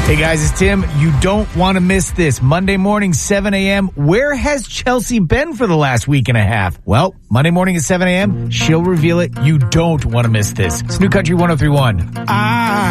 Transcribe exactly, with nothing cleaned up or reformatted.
Hey guys, it's Tim. You don't want to miss this. Monday morning, seven a.m. Where has Chelsea been for the last week and a half? Well, Monday morning at seven a.m., she'll reveal it. You don't want to miss this. It's New Country one oh three point one. I